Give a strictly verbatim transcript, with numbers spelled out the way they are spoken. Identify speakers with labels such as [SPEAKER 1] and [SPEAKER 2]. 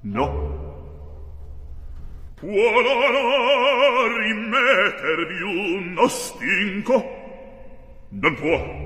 [SPEAKER 1] No. Può l'onor rimettervi uno stinco? Non può.